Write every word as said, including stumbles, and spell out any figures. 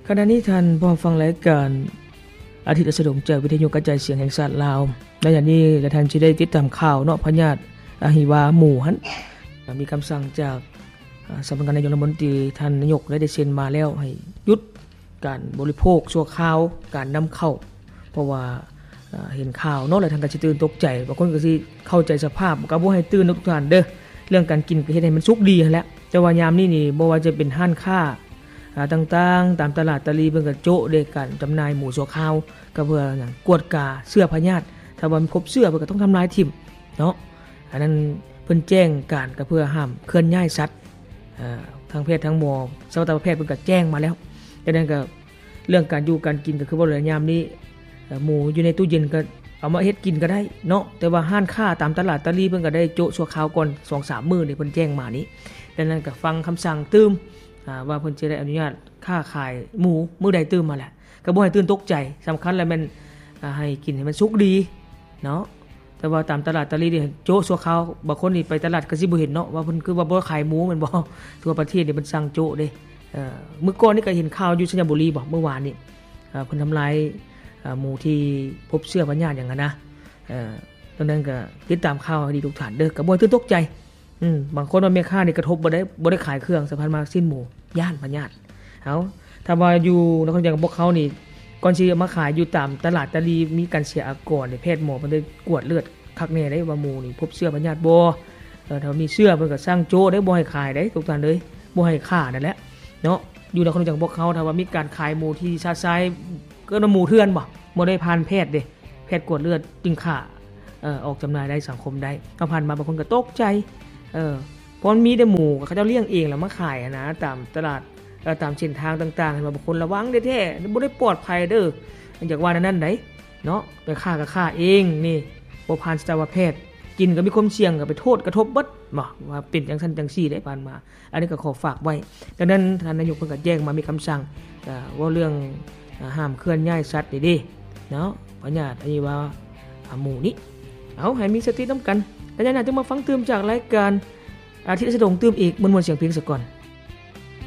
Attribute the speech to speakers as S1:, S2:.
S1: ขณะนี้ท่านพร้อมฟังรายการอาทิตย์อัสดงจากวิทยุกระจายเสียงแห่งชาติลาวและอย่างนี้และท่านสิได้ติดตามข่าวเนาะพญาติอหิวาหมู่หั่นมีคำสั่งจากสำนักงานนายกรัฐมนตรีท่านนายกได้เซ็นมาแล้วให้หยุดการบริโภคชั่วคราวการนำเข้าเพราะว่าเห็นข่าวเนาะแล้วท่านก็สิตื่นตกใจบางคนก็สิเข้าใจสภาพก็บ่ให้ตื่นทุกท่านเด้อเรื่องการกินก็เฮ็ดให้มันสุกดีหั่นแหละแต่ว่ายามนี้นี่บ่ว่าจะเป็นห้านค้าต่างๆตามตลาดตะลีเพิ่นก็โจ๊ะเด้กันจำหน่ายหมูชั่วคราวก็เพื่อหยังกวดกาเสื้อพญาติถ้าว่ามันพบเสื้อเพิ่นก็ต้องทำลายทิ่มเนาะอันนั้นเพิ่นแจ้งการก็เพื่อห้ามเคลื่อนย้ายสัตว์เอ่อทางเพศทางหมอสัตวแพทย์เพิ่นก็แจ้งมาแล้วดังนั้นก็เรื่องการอยู่การกินก็คือว่าระยามนี้หมูอยู่ในตู้เย็นก็เอามาเฮ็ดกินก็ได้เนาะแต่ว่าห้านค้าตามตลาดตะลีเพิ่นก็ได้โจ๊ะชั่วคราวก่อน สองสาม มื้อนี่เพิ่นแจ้งมานี้ดังนั้นก็ฟังคำสั่งตื้มอ่าว่าเพิ่นสิได้อนุญาตค้าขายหมูมื้อใดตื้มมาแหละก็บ่ให้ตื่นตกใจสำคัญแล้วแม่นให้กินให้มันสุกดีเนาะแต่ว่าตามตลาดตะลีนี่โจ๊ะชั่วคราวบางคนนี่ไปตลาดก็สิบ่เห็นเนาะว่าเพิ่นคือว่าบ่ขายหมูแม่นบ่ทั่วประเทศนี่เพิ่นสั่งโจ๊ะเด้เอ่อมื้อก่อนนี่ก็เห็นข่าวอยู่สัญบุรีบ่เมื่อวานนี่เอ่อเพิ่นทำลายอ่าหมู่ที่พบเชื้อพญาติอย่างนั้นนะเอ่อดังนั้นก็ติดตามข่าวให้ดีทุกท่านเด้อก็บ่ตื่นตกใจอืมบางคนว่าแม่ค้านี่กระทบบ่ได้บ่ได้ขายเครื่องสะพานมาสิ้นหมู่ย่านพญาติเอ้าถ้าว่าอยู่นครจังพวกเขานี่ก่อนสิมาขายอยู่ตามตลาดตะลีมีการเสียอากรนี่แพทย์หมอเพิ่นได้กวดเลือดคักแน่ได้ว่าหมู่นี่พบเชื้อพญาติบ่เออถ้ามีเชื้อเพิ่นก็สั่งโจ้ได้บ่ให้ขายได้ทุกท่านเด้ยบ่ให้ค้านั่นแหละเนาะอยู่นครจังพวกเขาถ้าว่ามีการขายหมู่ที่ชาซ้ายก็หมู่เถื่อนบ่บ่ได้ผ่านแพทย์เด้แพทย์กวดเลือดจึงค้าเอ่อออกจำหน่ายได้สังคมได้เอาผ่านมาบางคนก็ตกใจเออเพราะมันมีแต่หมูเขาเจ้าเลี้ยงเองแล้วมาขายนะตามตลาดเอ่อตามเส้นทางต่างๆให้บางคนระวังแท้ๆบ่ได้ปลอดภัยเด้ออันจากว่านั้นๆได้เนาะไปฆ่าก็ฆ่าเองนี่บ่ผ่านสัตวแพทย์กินก็มีความเสี่ยงก็ไปโทษกระทบเบิดบ่ว่าเป็นจังซั่นจังซี่ได้ผ่านมาอันนี้ก็ขอฝากไว้ดังนั้นท่านนายกเพิ่นก็แจ้งมามีคำสั่งเอ่อว่าเรื่องห้ามเคลื่อนย้ายสัตว์นี่เด้เนาะพญาติอหิวาหมู่นี้เอาให้มีสตินำกันแล้วอย่างนั้นจึงมาฟังตื่มจากรายการอาทิตย์อัสดงตื่มอีกมวลๆเสียงเพลงซะก่อน